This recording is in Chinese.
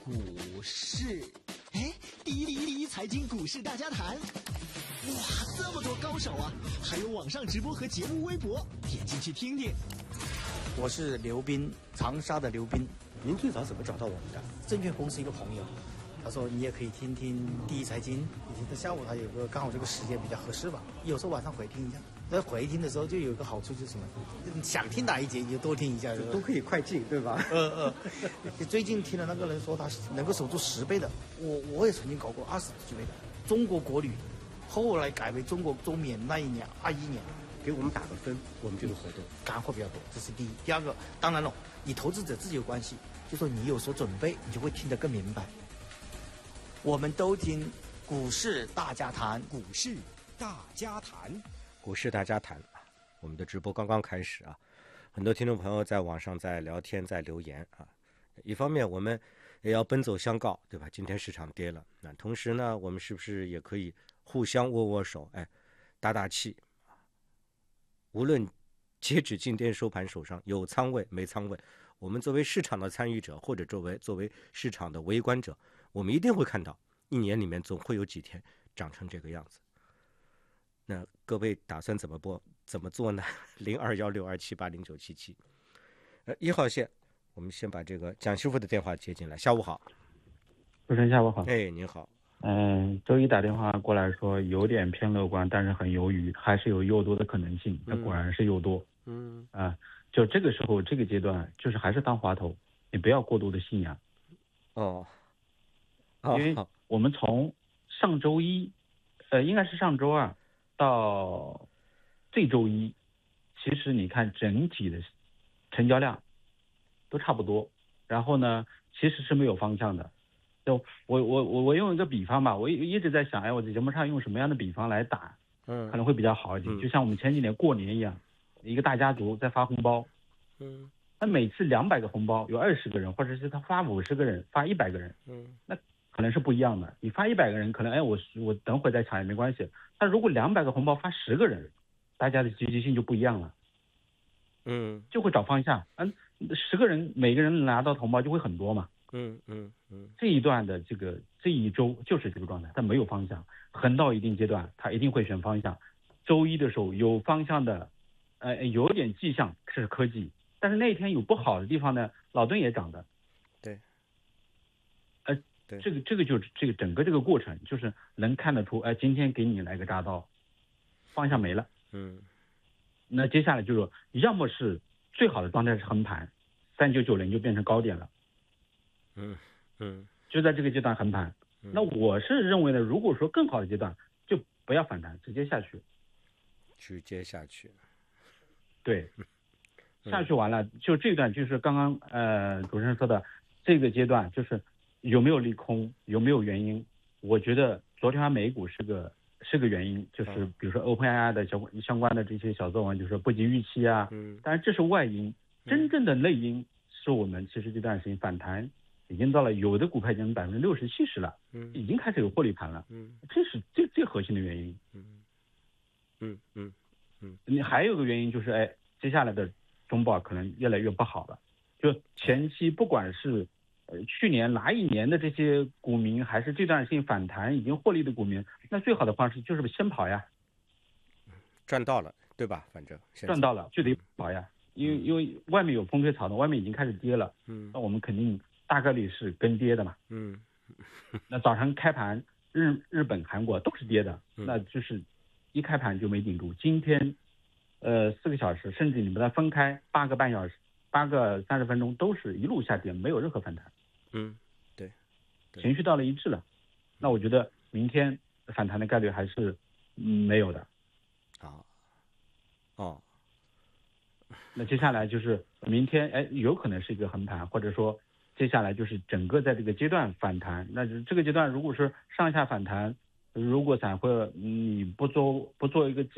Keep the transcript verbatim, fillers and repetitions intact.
股市，哎，第一第一第一财经股市大家谈，哇，这么多高手啊！还有网上直播和节目微博，点进去听听。 我是刘斌，长沙的刘斌。 您最早怎么找到我们的？ 证券公司一个朋友，他说你也可以听听第一财经。他下午他有个刚好这个时间比较合适吧，有时候晚上回听一下。在回听的时候就有一个好处就是什么，想听哪一节你就多听一下， 都可以快进，对吧？ 呃呃，最近听了那个人说他能够守住十倍的，我我也曾经搞过二十几倍的中国国旅，后来改为中国中免那一年二一年。 给我们打个分，我们这个活动干货比较多，这是第一。第二个，当然了，你投资者自己有关系，就说你有所准备，你就会听得更明白。我们都听股市大家谈， 股市大家谈， 股市大家谈啊！我们的直播刚刚开始啊，很多听众朋友在网上在聊天，在留言啊。一方面我们也要奔走相告，对吧？今天市场跌了，那同时呢，我们是不是也可以互相握握手，哎，打打气？无论截止今天收盘手上有仓位没仓位，我们作为市场的参与者，或者作为作为市场的围观者，我们一定会看到一年里面总会有几天涨成这个样子。那各位打算怎么播怎么做呢？零二幺六二七八零九七七，呃，一号线，我们先把这个蒋师傅的电话接进来。下午好， 主持人下午好。 哎，您好。 嗯，周一打电话过来说有点偏乐观，但是很犹豫，还是有诱多的可能性。那果然是诱多。 嗯啊，就这个时候这个阶段，就是还是当滑头，你不要过度的信仰。 哦。 因为我们从上周一，呃，应该是上周二到这周一，其实你看整体的成交量都差不多，然后呢，其实是没有方向的。就我我我我用一个比方吧，我一直在想，哎，我在节目上用什么样的比方来打， 嗯， 可能会比较好一点。 嗯、 就像我们前几年过年一样，一个大家族在发红包， 嗯， 那每次两百个红包，有二十个人，或者是他发五十个人，发一百个人， 嗯， 那可能是不一样的。你发一百个人，可能哎，我我等会再抢也没关系。但如果两百个红包发十个人，大家的积极性就不一样了， 嗯， 就会找方向。嗯，十个人每个人拿到红包就会很多嘛。 嗯嗯嗯， 这一段的这个这一周就是这个状态，它没有方向，横到一定阶段，它一定会选方向。周一的时候有方向的，呃，有点迹象是科技，但是那一天有不好的地方呢，老邓也涨的。 对， 呃， 对， 这个这个就是这个整个这个过程，就是能看得出，哎、呃，今天给你来个大刀，方向没了。 嗯， 那接下来就是要么是最好的状态是横盘，三九九零就变成高点了。 嗯嗯， 就在这个阶段横盘。 嗯、 那我是认为呢，如果说更好的阶段，就不要反弹，直接下去。 直接下去。 对，下去完了，就这段就是刚刚呃主持人说的这个阶段，就是有没有利空，有没有原因？我觉得昨天晚美股是个是个原因，就是比如说 OpenAI 的相关相关的这些小作文，就是不及预期啊。 嗯。 但是这是外因，真正的内因是我们其实这段时间反弹。已经到了有的股票已经百分之六十七十了， 嗯， 已经开始有获利盘了， 嗯， 这是最最核心的原因， 嗯，嗯嗯嗯， 你还有个原因就是，哎，接下来的中报可能越来越不好了，就前期不管是呃去年哪一年的这些股民，还是这段时间反弹已经获利的股民，那最好的方式就是先跑呀， 赚到了，对吧？反正赚到了就得跑呀，因为因为外面有风吹草动，外面已经开始跌了， 嗯， 那我们肯定。大概率是跟跌的嘛， 嗯， 那早上开盘，日日本、韩国都是跌的， 嗯、 那就是一开盘就没顶住。今天，呃，四个小时，甚至你把它分开八个半小时、八个三十分钟，都是一路下跌，没有任何反弹。 嗯，对，对情绪到了一致了，那我觉得明天反弹的概率还是、嗯、没有的。 啊，哦， 那接下来就是明天，哎，有可能是一个横盘，或者说。接下来就是整个在这个阶段反弹，那这个阶段如果是上下反弹，如果散户你不做不做一个